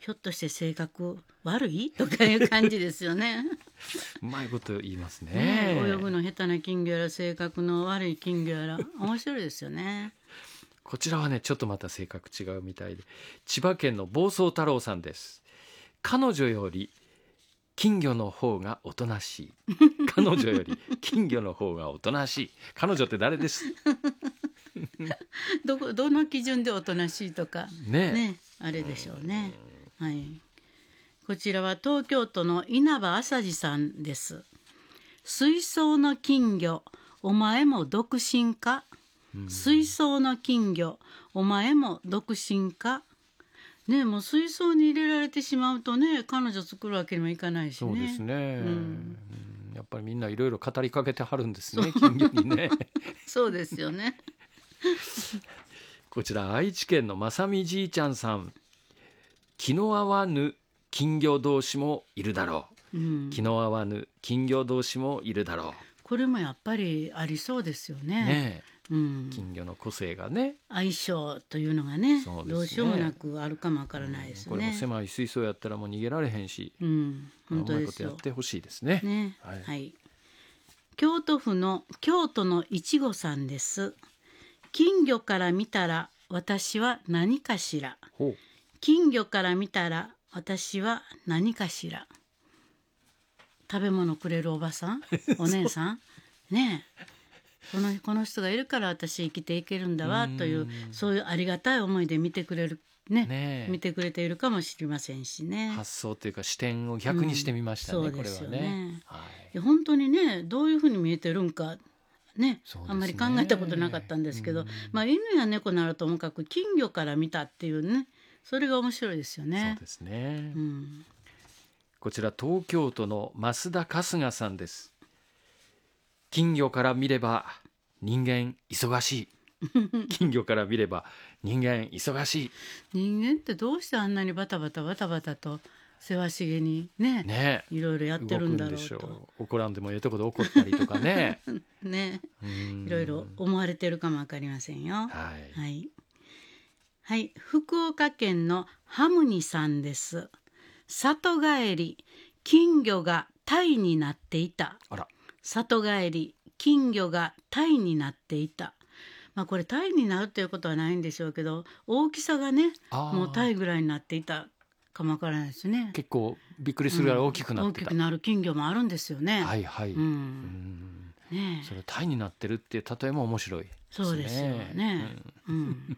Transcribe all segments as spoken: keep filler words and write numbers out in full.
ひょっとして性格悪いとかいう感じですよね。 うまいこと言いますね。 ね泳ぐの下手な金魚やら性格の悪い金魚やら面白いですよね。 こちらはねちょっとまた性格違うみたいで、千葉県の房総太郎さんです。彼女より金魚の方がおとなしい。彼女より金魚の方がおとなしい。彼女って誰です？ どこどの基準でおとなしいとかねねあれでしょうね。はい、こちらは東京都の稲葉朝次さんです。水槽の金魚お前も独身か、水槽の金魚お前も独身かね、もう水槽に入れられてしまうとね彼女作るわけにもいかないしね。 そうですね、 うんうんやっぱりみんないろいろ語りかけてはるんですね金魚にね。 そうですよね。 こちら愛知県のまさみじいちゃんさん。気の合わぬ金魚同士もいるだろう、うん、気の合わぬ金魚同士もいるだろう。 これもやっぱりありそうですよね。 ねえ、 うん、 金魚の個性がね相性というのが ね, そうですねどうしようもなくあるかもわからないですよね、 うん、これも狭い水槽やったらもう逃げられへんし、 うん、本当ですよ。 うまいことやってほしいですね。 ね、 はいはい、京都府の京都のいちごさんです。金魚から見たら私は何かしら。 ほう、 金魚から見たら私は何かしら。食べ物くれるおばさんお姉さんねえ、この、この人がいるから私生きていけるんだわという、そういうありがたい思いで見てくれるね、ね見てくれているかもしれませんしね。 発想というか視点を逆にしてみましたね、 うん、そうですよね。 これはね、はい、 本当にねどういうふうに見えてるんかね、あんまり考えたことなかったんですけど、うん、まあ、犬や猫ならともかく金魚から見たっていうね、それが面白いですよね。 そうですね、 うん、 こちら東京都の増田春日さんです。金魚から見れば人間忙しい。金魚から見れば人間忙しい。 人間ってどうしてあんなにバタバタバタバタとせわしげに ね, ねいろいろやってるんだろうと。 動くんでしょう。怒らんでもええとこで怒ったりとかねね、いろいろ思われてるかもわかりませんよ。 はい、 はいはい、福岡県のハムニさんです。里帰り金魚が鯛になっていた。 あら、 里帰り金魚が鯛になっていた。まあ、これ鯛になるということはないんでしょうけど、大きさがねもう鯛ぐらいになっていたかもわからないですね。 結構びっくりするぐらい大きくなってた、 うん、大きくなる金魚もあるんですよね。 はいはい、うんうんね、それ鯛になってるっていう例えも面白いですね。 そうですよね、うんうん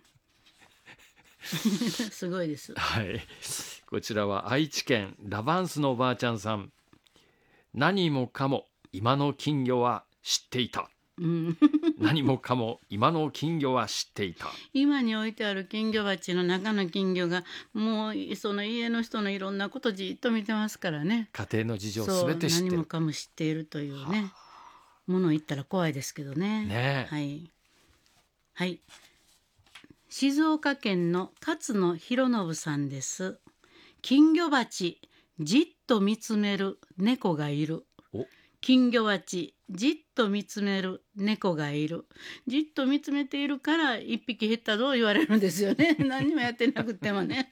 すごいです。 はい、こちらは愛知県ラバンスのおばあちゃんさん。何もかも今の金魚は知っていた、うん、何もかも今の金魚は知っていた。 今に置いてある金魚鉢の中の金魚がもうその家の人のいろんなことじっと見てますからね。 家庭の事情すべて知ってる。 何もかも知っているというねものを言ったら怖いですけど ね, ねはい、はい、静岡県の勝野博信さんです。金魚鉢じっと見つめる猫がいる。金魚鉢じっと見つめる猫がいる。じっと見つめているから一匹減ったぞ言われるんですよね。何もやってなくてもね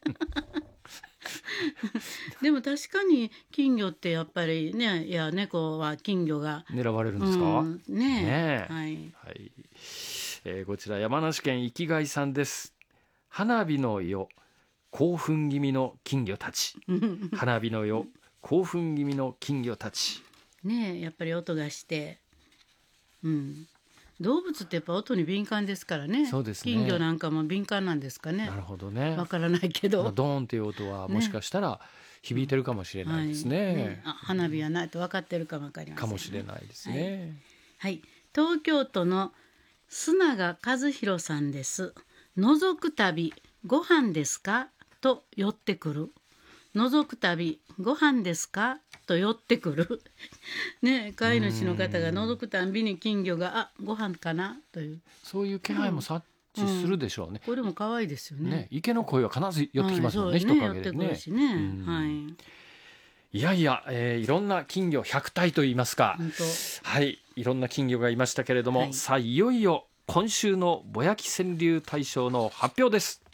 でも確かに金魚ってやっぱりね、いや猫は金魚が狙われるんですか、うん、 ねえ、 ねえ、 はいはい、えー、こちら山梨県生きがいさんです。花火の夜興奮気味の金魚たち花火の夜興奮気味の金魚たちねえ、やっぱり音がして、うん、動物ってやっぱ音に敏感ですからね。 そうですね、 金魚なんかも敏感なんですかね。 なるほどね、 わからないけどドーンっていう音はもしかしたら響いてるかもしれないですね、はいね、 あ花火はないと分かってるかもわかりません、ね、 かもしれないですね、 はいはい、東京都の須永和弘さんです。覗くたびご飯ですかと寄ってくる。覗くたびご飯ですかと寄ってくるね、飼い主の方が覗くたんびに金魚があご飯かなという、 そういう気配も察知するでしょうね、 うん、これも可愛いですよ ね, ね池の声は必ず寄ってきますもんね、人影でね、 はい、 いやいや、えー、いろんな金魚ひゃくたいといいますか、はい、いろんな金魚がいましたけれども、はい、さあいよいよ今週のぼやき川柳大賞の発表です。